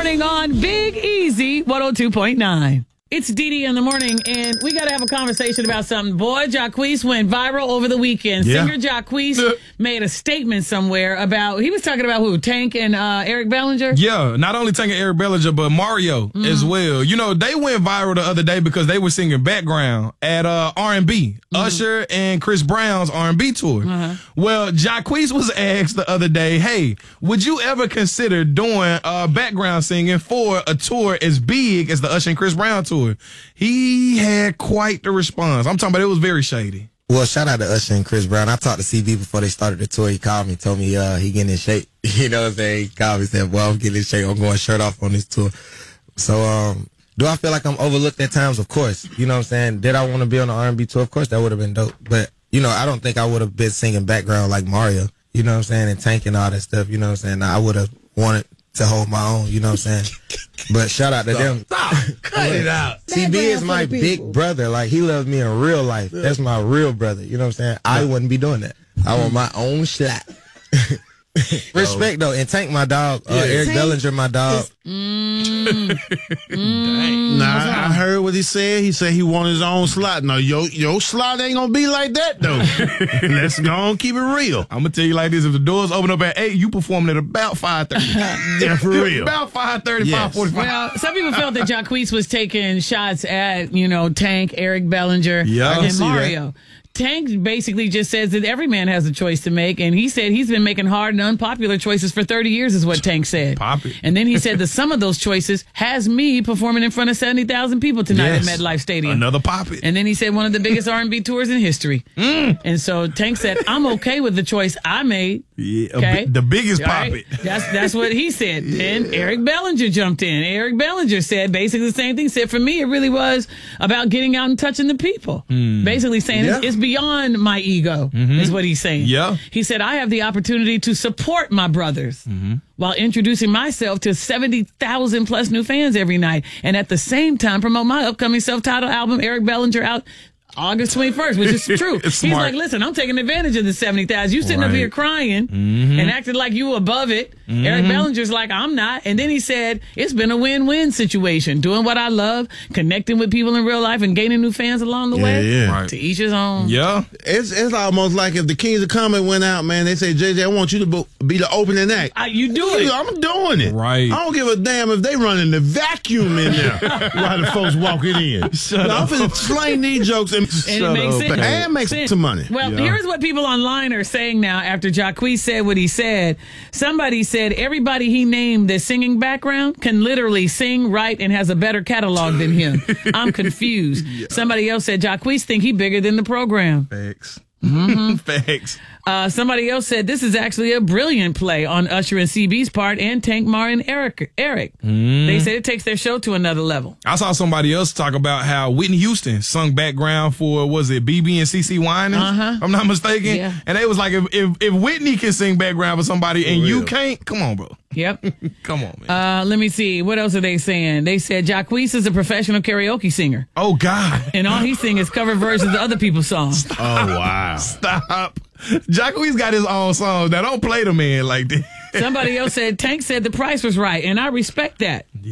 morning on Big Easy 102.9. It's Dee in the morning, and we got to have a conversation about something. Boy, Jacquees went viral over the weekend. Yeah. Singer Jacquees made a statement somewhere about, he was talking about who? Tank and Eric Bellinger? Yeah, not only Tank and Eric Bellinger, but Mario as well. You know, they went viral the other day because they were singing background at R&B, Usher and Chris Brown's R&B tour. Well, Jacquees was asked the other day, hey, would you ever consider doing background singing for a tour as big as the Usher and Chris Brown tour? He had quite the response. I'm talking about it was very shady. Well, shout out to Usher and Chris Brown. I talked to CB before they started the tour. He called me, told me he getting in shape. You know what I'm saying? He called me, said, well, I'm getting in shape. I'm going shirt off on this tour. So, do I feel like I'm overlooked at times? Of course. You know what I'm saying? Did I want to be on the R&B tour? Of course, that would have been dope. But, you know, I don't think I would have been singing background like Mario. You know what I'm saying? And Tank and all that stuff. You know what I'm saying? I would have wanted to hold my own. You know what I'm saying? But shout out to them. Stop. Cut it out. CB is my big brother. Like, he loves me in real life. That's my real brother. You know what I'm saying? I wouldn't be doing that. I want my own shot. Respect, though. And Tank, my dog. Eric Bellinger, my dog. Dang. Nah, I heard what he said. He said he wanted his own slot. No, your slot ain't gonna be like that, though. Let's go on, keep it real. I'm going to tell you like this. If the doors open up at 8, you performing at about 5:30. Yeah, for real. About 5:30, Yes. 5:45. Well, some people felt that Jacquees was taking shots at, you know, Tank, Eric Bellinger, Yeah, I can and see Mario. Tank basically just says that every man has a choice to make, and he said he's been making hard and unpopular choices for 30 years is what Tank said. Pop it. And then he said the sum of those choices has me performing in front of 70,000 people tonight Yes. at MetLife Stadium. Another pop it. And then he said one of the biggest R&B tours in history. And so Tank said, I'm okay with the choice I made. Yeah, Okay. the biggest All pop right? it. That's what he said. Then Eric Bellinger jumped in. Eric Bellinger said basically the same thing. Said, for me, it really was about getting out and touching the people. Basically saying it's beyond my ego, is what he's saying. Yeah. He said, I have the opportunity to support my brothers while introducing myself to 70,000 plus new fans every night. And at the same time, promote my upcoming self-titled album, Eric Bellinger, out August 21st, which is true. It's He's smart. like, listen, I'm taking advantage of the 70,000. You sitting up Right. here crying and acting like you above it. Eric Bellinger's like, I'm not. And then he said, it's been a win-win situation. Doing what I love, connecting with people in real life and gaining new fans along the way. Yeah. Right. To each his own. Yeah. It's almost like if the Kings of Comedy went out, man, they say, JJ, I want you to be the opening act. You do it. I'm doing it. Right. I don't give a damn if they running the vacuum in there while the folks walking in. I'm finna slang these jokes and And it makes sense. and make some money. Well, here's what people online are saying now after Jacquees said what he said. Somebody said everybody he named that's singing background can literally sing, write, and has a better catalog than him. I'm confused. Somebody else said Jacquees think he bigger than the program. Facts. Facts. Somebody else said this is actually a brilliant play on Usher and CB's part and Tank, Mar, and Eric. They said it takes their show to another level. I saw somebody else talk about how Whitney Houston sung background for, was it BB and CC Winans? If I'm not mistaken. Yeah. And they was like, if Whitney can sing background for somebody and you can't, come on, bro. Yep. Come on, man. Let me see. What else are they saying? They said Jacquees is a professional karaoke singer. Oh, God. And all he sings is cover versions of other people's songs. Oh, wow. Stop. Jacquees got his own songs. Now, don't play the man like this. Somebody else said Tank said the price was right, and I respect that.